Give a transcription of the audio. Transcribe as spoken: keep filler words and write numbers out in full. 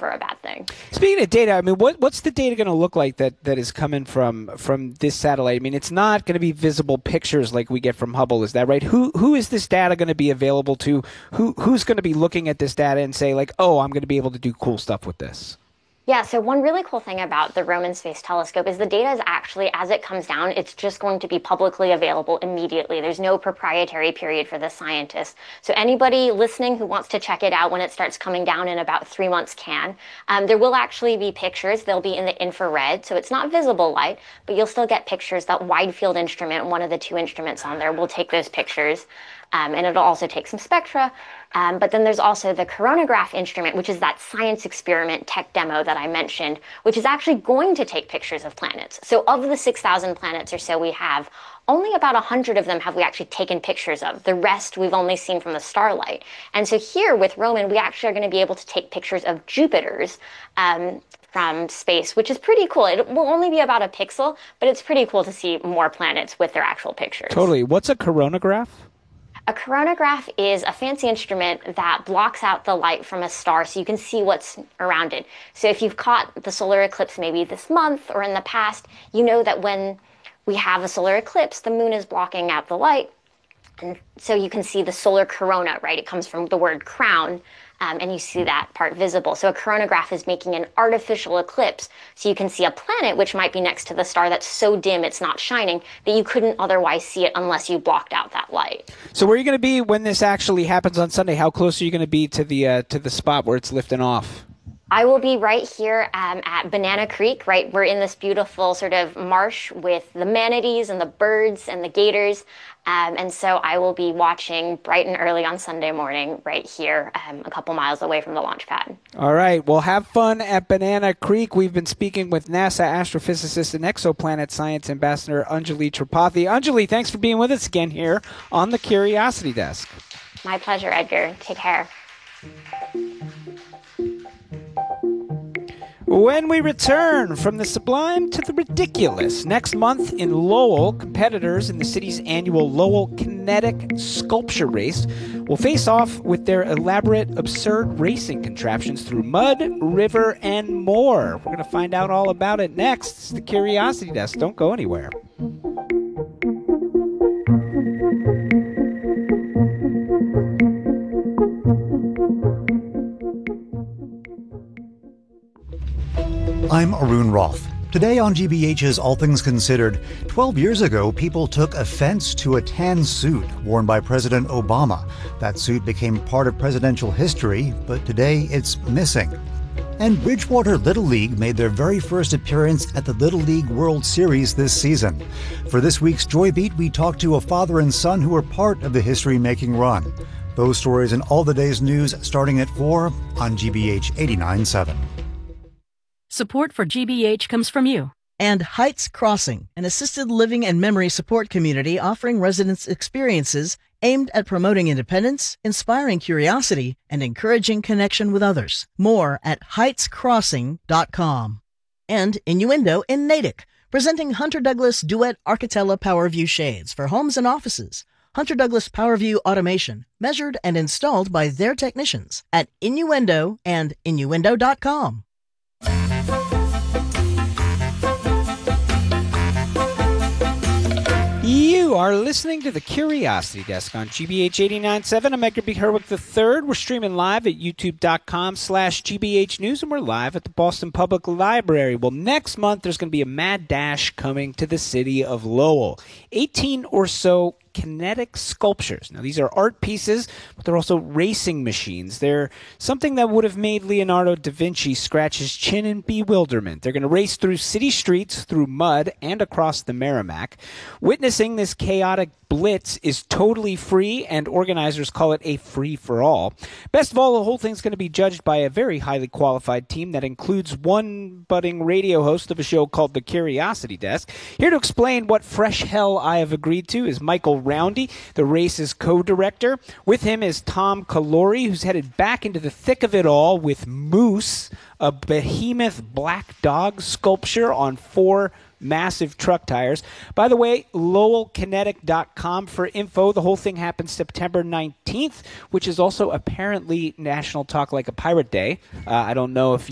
never a bad thing. Speaking of data, I mean, what what's the data going to look like that, that is coming from from this satellite? I mean, it's not going to be visible pictures like we get from Hubble, is that right? Who who is this data going to be available to? Who who's going to be looking at this data and say, like, oh, I'm going to be able to do cool stuff with this? Yeah, so one really cool thing about the Roman Space Telescope is the data is actually, as it comes down, it's just going to be publicly available immediately. There's no proprietary period for the scientists. So anybody listening who wants to check it out when it starts coming down in about three months can. Um, there will actually be pictures. They'll be in the infrared, so it's not visible light, but you'll still get pictures. That wide field instrument, one of the two instruments on there, will take those pictures. Um, and it'll also take some spectra. Um, but then there's also the coronagraph instrument, which is that science experiment tech demo that I mentioned, which is actually going to take pictures of planets. So of the six thousand planets or so we have, only about one hundred of them have we actually taken pictures of. The rest we've only seen from the starlight. And so here with Roman, we actually are going to be able to take pictures of Jupiters um, from space, which is pretty cool. It will only be about a pixel, but it's pretty cool to see more planets with their actual pictures. Totally. What's a coronagraph? A coronagraph is a fancy instrument that blocks out the light from a star so you can see what's around it. So if you've caught the solar eclipse maybe this month or in the past, you know that when we have a solar eclipse, the moon is blocking out the light. And so you can see the solar corona, right? It comes from the word crown, um, and you see that part visible. So a coronagraph is making an artificial eclipse. So you can see a planet, which might be next to the star, that's so dim it's not shining that you couldn't otherwise see it unless you blocked out that light. So where are you going to be when this actually happens on Sunday? How close are you going to be to the uh, to the spot where it's lifting off? I will be right here um, at Banana Creek, right? We're in this beautiful sort of marsh with the manatees and the birds and the gators. Um, and so I will be watching bright and early on Sunday morning right here, um, a couple miles away from the launch pad. All right. Well, have fun at Banana Creek. We've been speaking with NASA astrophysicist and exoplanet science ambassador Anjali Tripathi. Anjali, thanks for being with us again here on the Curiosity Desk. My pleasure, Edgar. Take care. When we return from the sublime to the ridiculous, next month in Lowell, competitors in the city's annual Lowell Kinetic Sculpture Race will face off with their elaborate, absurd racing contraptions through mud, river, and more. We're going to find out all about it next. It's the Curiosity Desk. Don't go anywhere. I'm Arun Roth. Today on G B H's All Things Considered, twelve years ago, people took offense to a tan suit worn by President Obama. That suit became part of presidential history, but today it's missing. And Bridgewater Little League made their very first appearance at the Little League World Series this season. For this week's Joy Beat, we talked to a father and son who were part of the history-making run. Those stories and all the day's news starting at four on G B H eighty-nine point seven. Support for G B H comes from you. And Heights Crossing, an assisted living and memory support community offering residents experiences aimed at promoting independence, inspiring curiosity, and encouraging connection with others. More at heights crossing dot com. And Innuendo in Natick, presenting Hunter Douglas Duet Architella PowerView shades for homes and offices. Hunter Douglas PowerView automation, measured and installed by their technicians at Innuendo and innuendo dot com. You are listening to the Curiosity Desk on G B H eighty-nine point seven. I'm Edgar B. Herwick the third. We're streaming live at youtube.com slash GBH News, and we're live at the Boston Public Library. Well, next month there's going to be a mad dash coming to the city of Lowell. eighteen or so kinetic sculptures. Now, these are art pieces, but they're also racing machines. They're something that would have made Leonardo da Vinci scratch his chin in bewilderment. They're going to race through city streets, through mud, and across the Merrimack. Witnessing this chaotic blitz is totally free, and organizers call it a free-for-all. Best of all, the whole thing's going to be judged by a very highly qualified team that includes one budding radio host of a show called The Curiosity Desk. Here to explain what fresh hell I have agreed to is Michael Roundy, the race's co-director. With him is Tom Calori, who's headed back into the thick of it all with Moose, a behemoth black dog sculpture on four massive truck tires. By the way, lowell kinetic dot com for info. The whole thing happens September nineteenth, which is also apparently National Talk Like a Pirate Day. Uh, I don't know if